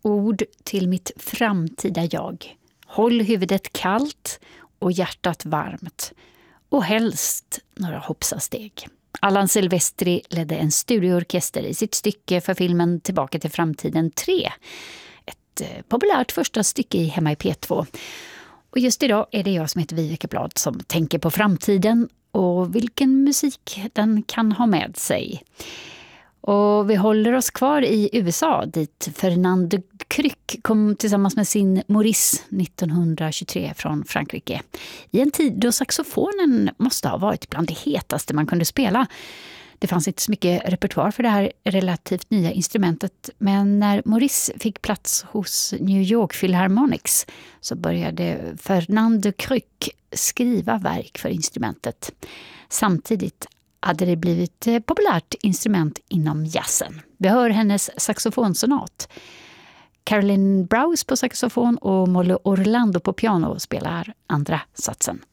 ord till mitt framtida jag. Håll huvudet kallt och hjärtat varmt. Och helst några hoppsasteg. Allan Silvestri ledde en studioorkester i sitt stycke för filmen Tillbaka till framtiden 3. Ett populärt första stycke i Hemma i P2. Och just idag är det jag som heter Viveke Blad som tänker på framtiden och vilken musik den kan ha med sig. Och vi håller oss kvar i USA dit Fernand Cruc kom tillsammans med sin Maurice 1923 från Frankrike. I en tid då saxofonen måste ha varit bland det hetaste man kunde spela. Det fanns inte så mycket repertoar för det här relativt nya instrumentet, men när Maurice fick plats hos New York Philharmonics så började Fernand Cruc skriva verk för instrumentet. Samtidigt hade det blivit ett populärt instrument inom jazzen. Vi hör hennes saxofonsonat. Caroline Browse på saxofon och Molly Orlando på piano spelar andra satsen.